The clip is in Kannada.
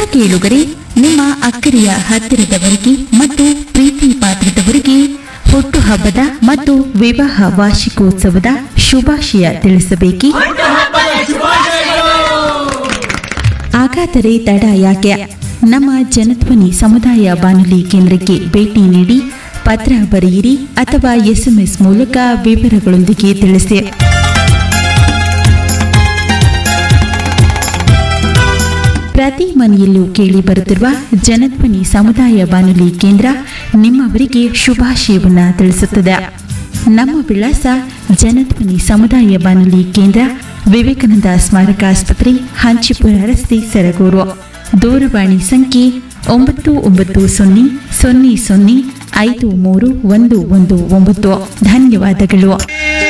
ಕೇಳುಗರೆ, ನಿಮ್ಮ ಅಕ್ಕರೆಯ ಹತ್ತಿರದವರಿಗೆ ಮತ್ತು ಪ್ರೀತಿ ಪಾತ್ರದವರಿಗೆ ಹುಟ್ಟುಹಬ್ಬದ ಮತ್ತು ವಿವಾಹ ವಾರ್ಷಿಕೋತ್ಸವದ ಶುಭಾಶಯ ತಿಳಿಸಬೇಕೇ? ಹಾಗಾದರೆ ತಡ ಯಾಕೆ? ನಮ್ಮ ಜನಧ್ವನಿ ಸಮುದಾಯ ಬಾನುಲಿ ಕೇಂದ್ರಕ್ಕೆ ಭೇಟಿ ನೀಡಿ ಪತ್ರ ಬರೆಯಿರಿ ಅಥವಾ SMS ಮೂಲಕ ವಿವರಗಳೊಂದಿಗೆ ತಿಳಿಸಿ. ಪ್ರತಿ ಮನೆಯಲ್ಲೂ ಕೇಳಿ ಬರುತ್ತಿರುವ ಜನಧ್ವನಿ ಸಮುದಾಯ ಬಾನುಲಿ ಕೇಂದ್ರ ನಿಮ್ಮವರಿಗೆ ಶುಭಾಶಯವನ್ನ ತಿಳಿಸುತ್ತದೆ. ನಮ್ಮ ವಿಳಾಸ ಜನಧ್ವನಿ ಸಮುದಾಯ ಬಾನುಲಿ ಕೇಂದ್ರ, ವಿವೇಕಾನಂದ ಸ್ಮಾರಕ ಆಸ್ಪತ್ರೆ, ಹಂಚಿಪುರ ರಸ್ತೆ, ಸರಗೂರು. ದೂರವಾಣಿ ಸಂಖ್ಯೆ 9900005319. ಧನ್ಯವಾದಗಳು.